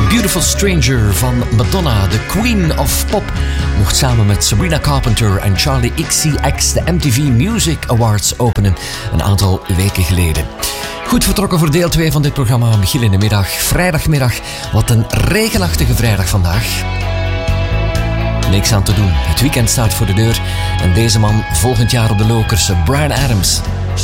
Beautiful Stranger van Madonna, de Queen of Pop, mocht samen met Sabrina Carpenter en Charlie XCX de MTV Music Awards openen een aantal weken geleden. Goed vertrokken voor deel 2 van dit programma. Michiel in de middag, vrijdagmiddag. Wat een regenachtige vrijdag vandaag. Niks aan te doen. Het weekend staat voor de deur. En deze man volgend jaar op de Lokers, Bryan Adams.